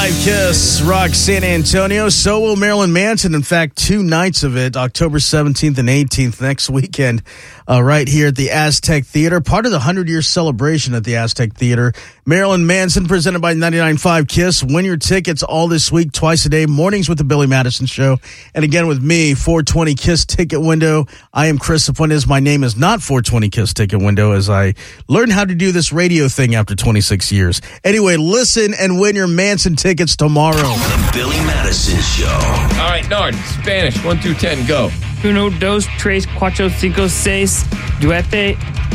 99.5 KISS Rock San Antonio. So will Marilyn Manson. In fact, 2 nights of it, October 17th and 18th next weekend, right here at the Aztec Theater. Part of the 100-year celebration at the Aztec Theater. Marilyn Manson, presented by 99.5 KISS. Win your tickets all this week, twice a day. Mornings with the Billy Madison Show. And again with me, 420 KISS Ticket Window. I am Chris Fuentes. My name is not 420 KISS Ticket Window, as I learned how to do this radio thing after 26 years. Anyway, listen and win your Manson tickets tomorrow. The Billy Madison Show. All right, Nard, Spanish, 1 through 10, go. 1, 2, 3, 4, 5, 6, duete.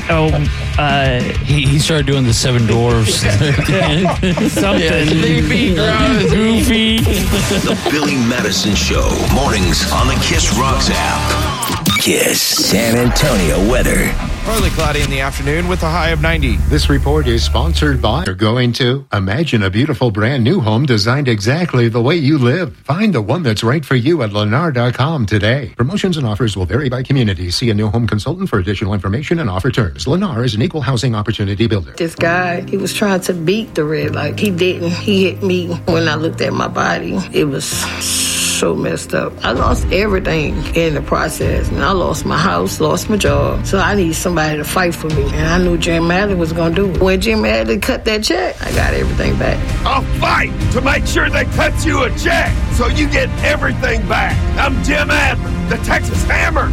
He started doing the Seven Dwarfs. Something. Sleepy, Goofy. The Billy Madison Show. Mornings on the KISS Rocks app. KISS San Antonio weather. Partly cloudy in the afternoon with a high of 90. This report is sponsored by You're going to imagine a beautiful brand new home designed exactly the way you live. Find the one that's right for you at Lennar.com today. Promotions and offers will vary by community. See a new home consultant for additional information and offer terms. Lennar is an equal housing opportunity builder. This guy, he was trying to beat the red light. He didn't. He hit me. When I looked at my body, it was so messed up. I lost everything in the process. And I lost my house, lost my job. So I need somebody to fight for me. And I knew Jim Adler was going to do it. When Jim Adler cut that check, I got everything back. I'll fight to make sure they cut you a check so you get everything back. I'm Jim Adler, the Texas Hammer.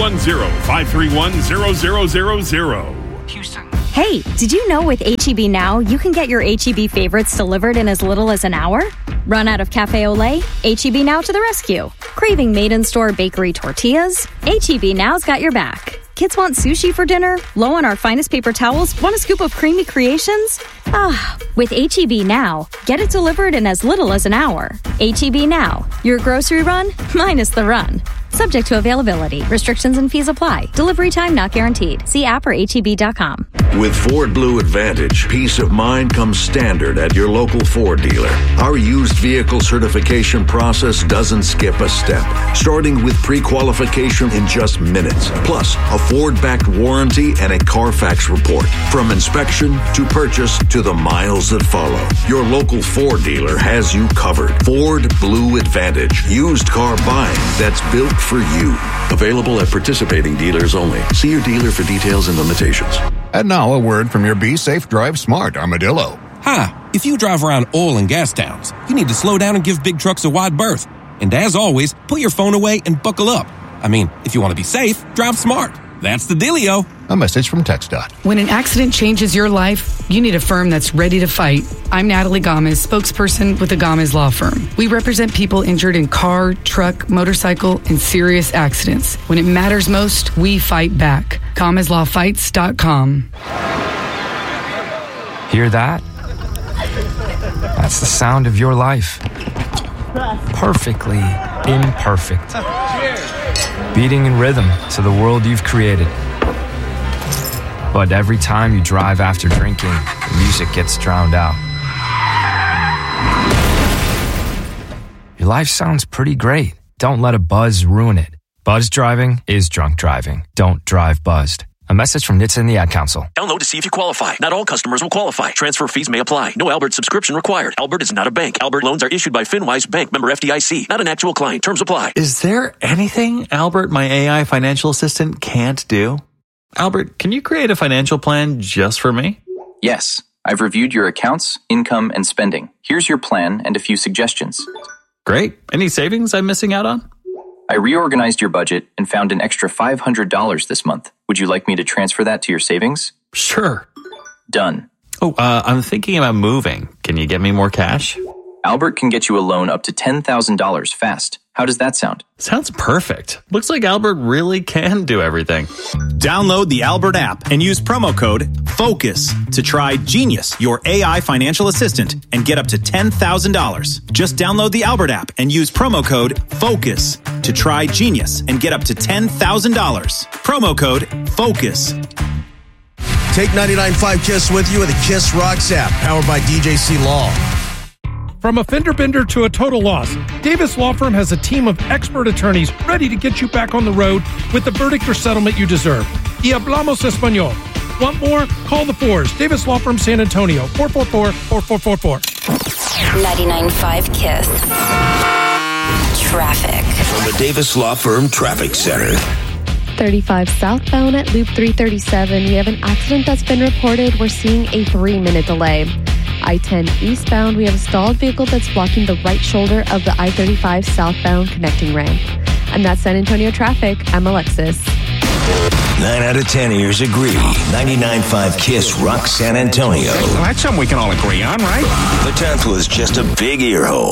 210-531-0000. Houston. Hey, did you know with H-E-B Now, you can get your H-E-B favorites delivered in as little as an hour? Run out of Cafe Olé? H-E-B Now to the rescue. Craving made-in-store bakery tortillas? H-E-B Now's got your back. Kids want sushi for dinner? Low on our finest paper towels? Want a scoop of creamy creations? With H-E-B Now, get it delivered in as little as an hour. H-E-B Now, your grocery run minus the run. Subject to availability. Restrictions and fees apply. Delivery time not guaranteed. See app or HEB.com. With Ford Blue Advantage, peace of mind comes standard at your local Ford dealer. Our used vehicle certification process doesn't skip a step, starting with pre-qualification in just minutes, plus a Ford-backed warranty and a Carfax report. From inspection to purchase to the miles that follow, your local Ford dealer has you covered. Ford Blue Advantage, used car buying that's built for you. Available at participating dealers only. See your dealer for details and limitations. And now a word from your Be Safe Drive Smart Armadillo. Hi, if you drive around oil and gas towns, you need to slow down and give big trucks a wide berth. And as always, put your phone away and buckle up. I mean, if you want to be safe, drive smart. That's the dealio. A message from TxDOT. When an accident changes your life, you need a firm that's ready to fight. I'm Natalie Gomez, spokesperson with the Gomez Law Firm. We represent people injured in car, truck, motorcycle, and serious accidents. When it matters most, we fight back. GomezLawFights.com. Hear that? That's the sound of your life. Perfectly imperfect. Beating in rhythm to the world you've created. But every time you drive after drinking, the music gets drowned out. Your life sounds pretty great. Don't let a buzz ruin it. Buzz driving is drunk driving. Don't drive buzzed. A message from NHTSA and the Ad Council. Download to see if you qualify. Not all customers will qualify. Transfer fees may apply. No Albert subscription required. Albert is not a bank. Albert loans are issued by FinWise Bank, member FDIC. Not an actual client. Terms apply. Is there anything Albert, my AI financial assistant, can't do? Albert, can you create a financial plan just for me? Yes. I've reviewed your accounts, income, and spending. Here's your plan and a few suggestions. Great. Any savings I'm missing out on? I reorganized your budget and found an extra $500 this month. Would you like me to transfer that to your savings? Sure. Done. Oh, I'm thinking about moving. Can you get me more cash? Albert can get you a loan up to $10,000 fast. How does that sound? Sounds perfect. Looks like Albert really can do everything. Download the Albert app and use promo code FOCUS to try Genius, your AI financial assistant, and get up to $10,000. Just download the Albert app and use promo code FOCUS to try Genius and get up to $10,000. Promo code FOCUS. Take 99.5 KISS with you with the KISS Rocks app, powered by DJC Law. From a fender bender to a total loss, Davis Law Firm has a team of expert attorneys ready to get you back on the road with the verdict or settlement you deserve. Y hablamos español. Want more? Call the Fours. Davis Law Firm San Antonio, 444-4444. 99.5 KISS. Traffic. From the Davis Law Firm Traffic Center. 35 southbound at Loop 337. We have an accident that's been reported. We're seeing a 3-minute delay. I-10 eastbound. We have a stalled vehicle that's blocking the right shoulder of the I-35 southbound connecting ramp. And that's San Antonio traffic. I'm Alexis. 9 out of 10 ears agree. 99.5 KISS rocks San Antonio. Well, that's something we can all agree on, right? The 10th was just a big ear hole.